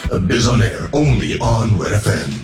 Biz on Air, only on Red FM.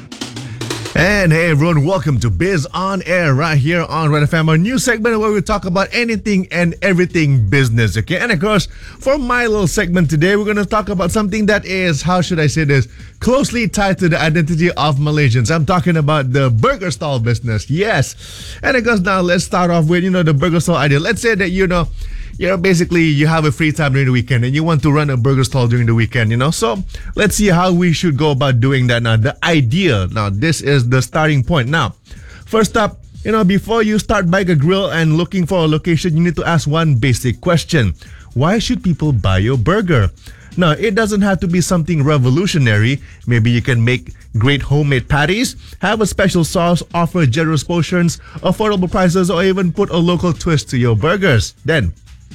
And hey everyone, welcome to Biz On Air right here on Red FM, our new segment where we talk about anything and everything business, okay? And of course, for my little segment today, we're going to talk about something that is, how should I say this, closely tied to the identity of Malaysians. I'm talking about the burger stall business, yes. And of course, now let's start off with, the burger stall idea. Let's say that, basically you have a free time during the weekend and you want to run a burger stall during the weekend, So let's see how we should go about doing that now. The idea, now this is the starting point. Now, first up, before you start buying a grill and looking for a location, you need to ask one basic question. Why should people buy your burger? Now, it doesn't have to be something revolutionary. Maybe you can make great homemade patties, have a special sauce, offer generous portions, affordable prices, or even put a local twist to your burgers. Then,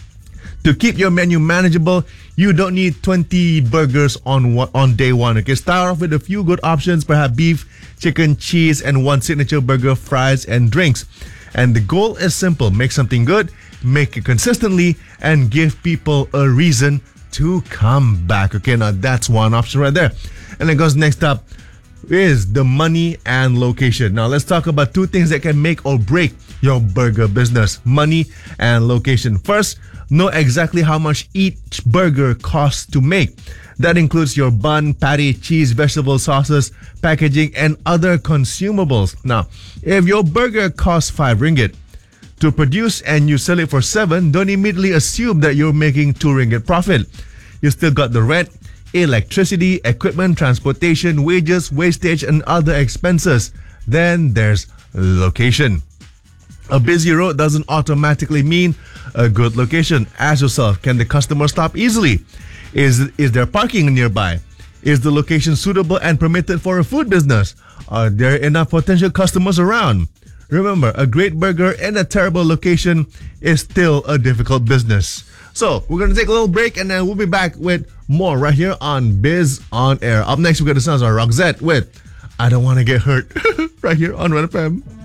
to keep your menu manageable, you don't need 20 burgers on day one. Okay, start off with a few good options, perhaps beef, chicken, cheese, and one signature burger, fries, and drinks. And the goal is simple. Make something good, make it consistently, and give people a reason to come back. Okay, now that's one option right there. And then goes next up is the money and location. Now let's talk about two things that can make or break your burger business: money and location. First, know exactly how much each burger costs to make. That includes your bun, patty, cheese, vegetable sauces, packaging, and other consumables. Now, if your burger costs 5 ringgit to produce and you sell it for 7, don't immediately assume that you're making 2 ringgit profit. You still got the rent, electricity, equipment, transportation, wages, wastage, and other expenses. Then there's location. A busy road doesn't automatically mean a good location. Ask yourself, can the customer stop easily? Is there parking nearby? Is the location suitable and permitted for a food business? Are there enough potential customers around? Remember, a great burger in a terrible location is still a difficult business. So, we're going to take a little break and then we'll be back with more right here on Biz On Air. Up next, we're going to sound like Roxette with I Don't Want to Get Hurt right here on Red FM.